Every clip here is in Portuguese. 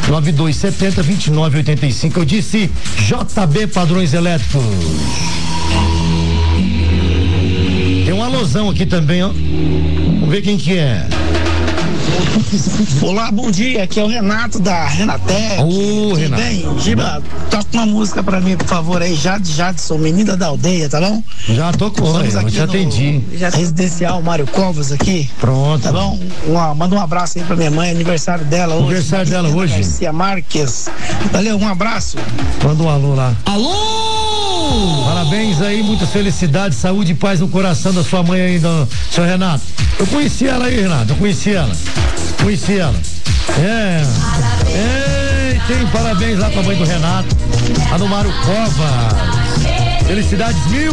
9270-2985. Eu disse JB Padrões Elétricos. Tem um alusão aqui também, ó. Vamos ver quem que é. Olá, bom dia, aqui é o Renato da Renaté. Ô, Renato. Bem, Giba, toca uma música pra mim, por favor, aí, Jadson, Menina da Aldeia, tá bom? Já tocou, eu já atendi. Residencial Mário Covas aqui. Pronto. Tá bom? Manda um abraço aí pra minha mãe, aniversário dela hoje. Aniversário dela hoje? Garcia Marques. Valeu, um abraço. Manda um alô lá. Alô! Parabéns aí, muitas felicidades, saúde e paz no coração da sua mãe aí, seu Renato. Eu conheci ela aí, Renato, eu conheci ela. Tem parabéns lá pra mãe do Renato, a do Mário Covas. Felicidades mil.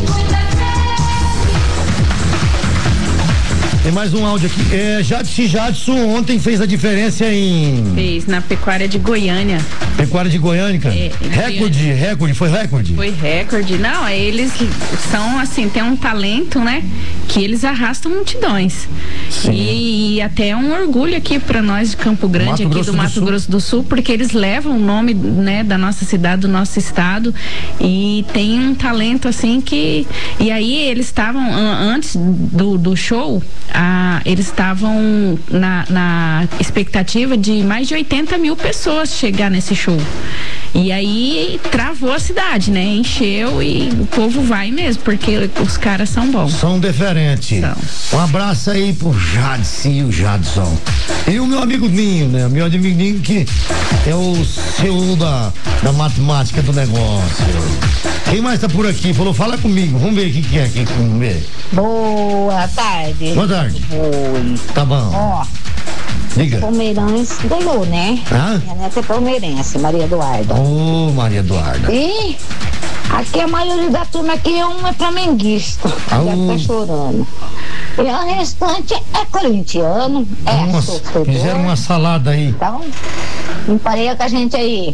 Tem mais um áudio aqui. Jadson ontem fez a diferença Fez na Pecuária de Goiânia. Pecuária de Goiânia? Recorde, foi recorde? Foi recorde. Não, eles são assim, tem um talento, né? Que eles arrastam multidões. E até um orgulho aqui pra nós de Campo Grande, aqui do Mato Grosso do Sul, porque eles levam o nome, né, da nossa cidade, do nosso estado, e tem um talento assim que... E aí eles estavam, antes do show, eles estavam na expectativa de mais de 80 mil pessoas chegar nesse show. E aí travou a cidade, né? Encheu e o povo vai mesmo, porque os caras são bons. São diferentes. Um abraço aí pro Jadson e o Jadson. E o meu amigo Ninho, né? Meu amigo Ninho que é o CEO da matemática do negócio. Quem mais tá por aqui? Falou, fala comigo. Vamos ver o que é aqui. Vamos ver. Boa tarde. Boa tarde. Tá bom. Ó. Diga. Palmeirense ganhou, né? Minha neta é palmeirense, Maria Eduarda. Ô, Maria Eduarda. E aqui a maioria da turma aqui é flamenguista. Já tá chorando. E o restante é corintiano. Nossa, fizeram uma salada aí. Então, emparelha com a gente aí.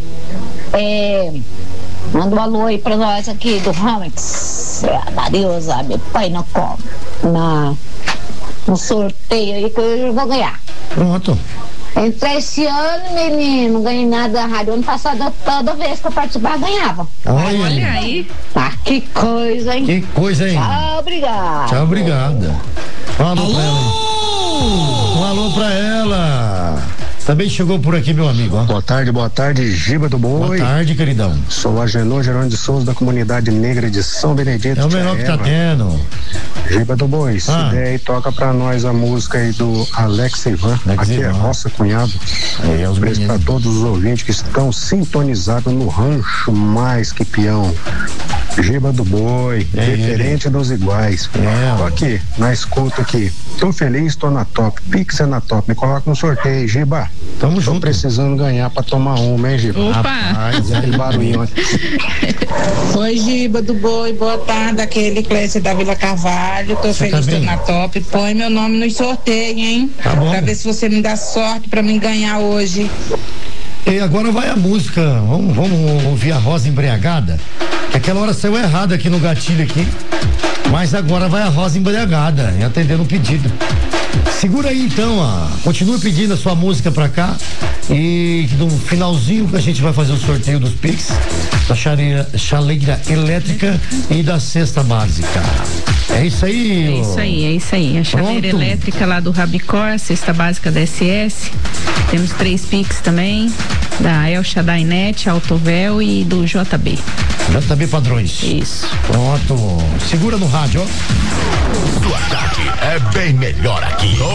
Manda um alô aí pra nós aqui do Ramix. Deus, meu pai não come. No sorteio aí que eu vou ganhar. Pronto. Entre esse ano, menino, não ganhei nada da rádio. Ano passado, toda vez que eu participava, ganhava. Olha aí. Ah, que coisa, hein? Que coisa, hein? Tchau, obrigado. Tchau, obrigada. Um alô pra ela. Um alô pra ela. Também chegou por aqui, meu amigo. Ó. Boa tarde, Giba do Boi. Boa tarde, queridão. Sou Agenor Jerônimo de Souza, da comunidade negra de São Benedito. É o melhor que tá tendo. Giba do Boi, se der aí, toca pra nós a música aí do Alex Ivan. Aqui é Roça Cunhado. Um beijo pra todos os ouvintes que estão sintonizados no rancho mais que peão. Giba do Boi, diferente dos iguais. Tô aqui, na escuta aqui. Tô feliz, tô na top. Pix é na top. Me coloca no sorteio, Giba. Tamo junto. Tô precisando ganhar pra tomar uma, hein, Giba? Opa! Rapaz, aquele barulhinho aqui. Oi, Giba do Boi, boa tarde. Aquele Clécio da Vila Carvalho. Tô feliz, tô na top. Põe meu nome no sorteio, hein? Tá bom. Pra ver se você me dá sorte pra mim ganhar hoje. E agora vai a música. Vamos ouvir a Rosa Embriagada. Aquela hora saiu errado aqui no gatilho aqui. Mas agora vai a Rosa Embriagada, atendendo o pedido. Segura aí então, continue pedindo a sua música pra cá e no finalzinho a gente vai fazer o sorteio dos Pix, da chaleira elétrica e da cesta básica. É isso aí? É isso aí. A chaleira elétrica lá do Rabicó, a cesta básica da SS. Temos 3 Pix também, da El Shaddai Net, Autovel e do JB. JB Padrões. Isso. Pronto. Segura no rádio, ó. Sua tarde é bem melhor aqui.